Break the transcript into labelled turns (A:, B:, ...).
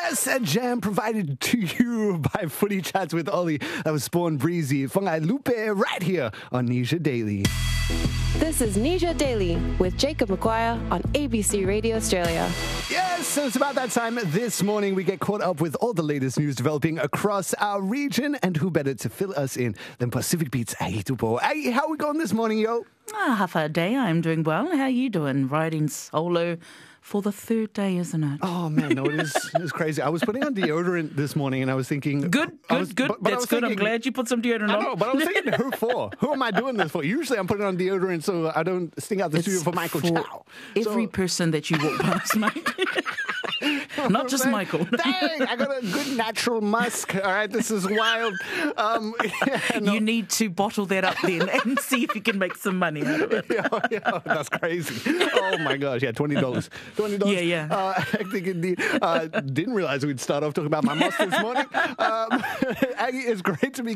A: Yes, a jam provided to you by Footy Chats with Ollie. That was Spawn Breezy. Whangai Lupe right here on Nisha Daily.
B: This is Nisha Daily with Jacob McGuire on ABC Radio Australia.
A: Yes, so it's about that time this morning we get caught up with all the latest news developing across our region, and who better to fill us in than Pacific Beats Aggie Tupo. Aggie, how are we going this morning, yo?
C: Half a day, I'm doing well. How are you doing? Riding solo for the third day, isn't it?
A: Oh, man, no, it is crazy. I was putting on deodorant this morning and I was thinking...
C: Good. That's good. I'm glad you put some deodorant on.
A: I know, but I was thinking, who for? Who am I doing this for? Usually I'm putting on deodorant so I don't sting out the studio for Michael Chow.
C: Every person that you walk past, mate. Not just Michael.
A: Dang, I got a good natural musk. All right, this is wild.
C: You need to bottle that up then and see if you can make some money out of it.
A: Yeah, that's crazy. Oh my gosh, yeah, $20. $20.
C: Yeah.
A: Hectic indeed. Didn't realize we'd start off talking about my musk this morning. Aggie, it's great to be